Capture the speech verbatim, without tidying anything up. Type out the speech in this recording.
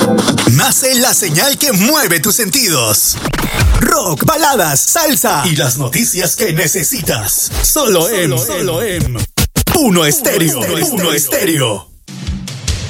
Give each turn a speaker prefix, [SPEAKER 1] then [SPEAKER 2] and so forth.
[SPEAKER 1] Nace la señal que mueve tus sentidos. Rock, baladas, salsa y las noticias que necesitas. Solo en, solo en Uno Estéreo. Uno Estéreo.